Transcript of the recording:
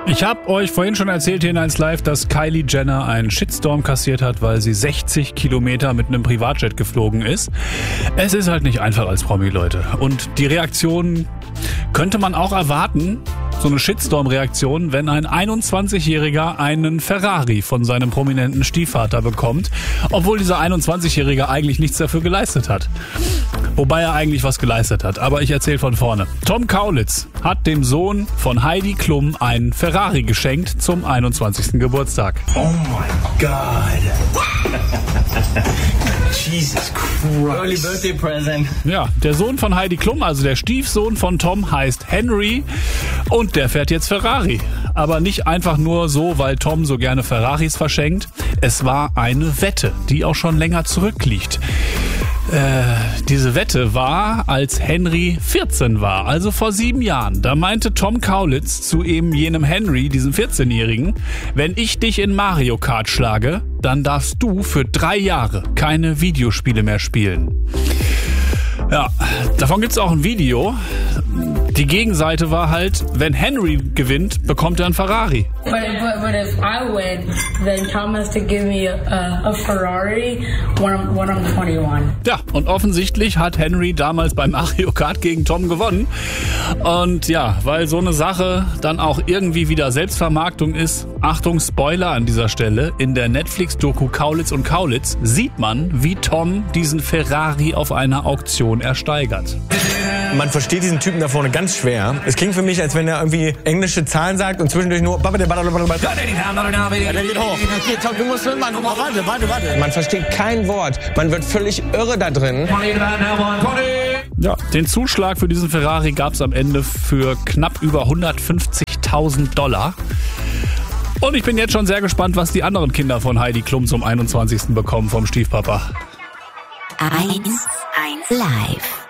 Ich habe euch vorhin schon erzählt hier in 1 Live, dass Kylie Jenner einen Shitstorm kassiert hat, weil sie 60 Kilometer mit einem Privatjet geflogen ist. Es ist halt nicht einfach als Promi, Leute. Und die Reaktion könnte man auch erwarten, so eine Shitstorm-Reaktion, wenn ein 21-Jähriger einen Ferrari von seinem prominenten Stiefvater bekommt, obwohl dieser 21-Jährige eigentlich nichts dafür geleistet hat. Wobei er eigentlich was geleistet hat, aber ich erzähle von vorne. Tom Kaulitz hat dem Sohn von Heidi Klum einen Ferrari geschenkt zum 21. Geburtstag. Oh my God. Jesus Christ. Early birthday present. Ja, der Sohn von Heidi Klum, also der Stiefsohn von Tom, heißt Henry und der fährt jetzt Ferrari. Aber nicht einfach nur so, weil Tom so gerne Ferraris verschenkt. Es war eine Wette, die auch schon länger zurückliegt. Diese Wette war, als Henry 14 war, also vor 7 Jahren. Da meinte Tom Kaulitz zu eben jenem Henry, diesem 14-Jährigen, wenn ich dich in Mario Kart schlage, dann darfst du für 3 Jahre keine Videospiele mehr spielen. Ja, davon gibt's auch ein Video. Die Gegenseite war halt, wenn Henry gewinnt, bekommt er einen Ferrari. But if I win, then Tom has to give me a Ferrari when I'm 21. Ja, und offensichtlich hat Henry damals beim Mario Kart gegen Tom gewonnen. Und ja, weil so eine Sache dann auch irgendwie wieder Selbstvermarktung ist, Achtung, Spoiler an dieser Stelle, in der Netflix-Doku Kaulitz und Kaulitz sieht man, wie Tom diesen Ferrari auf einer Auktion ersteigert. Man versteht diesen Typen da vorne ganz schwer. Es klingt für mich, als wenn er irgendwie englische Zahlen sagt und zwischendurch nur... Ja, der geht hoch. Du musst mitmachen. Warte. Man versteht kein Wort. Man wird völlig irre da drin. Ja, den Zuschlag für diesen Ferrari gab es am Ende für knapp über $150.000. Und ich bin jetzt schon sehr gespannt, was die anderen Kinder von Heidi Klum zum 21. bekommen vom Stiefpapa. 1 Live.